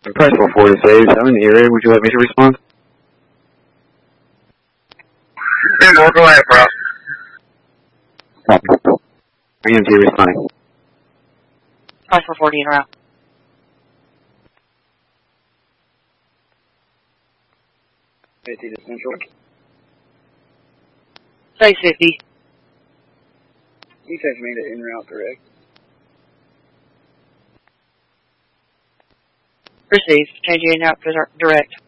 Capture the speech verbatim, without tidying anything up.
Price four forty saves. I'm in the area. Would you like me to respond? Seymour, go ahead, bro. E M T responding. Price four forty en route. fifty to Central. Say fifty. You text me to en route direct. Received. Change in route direct.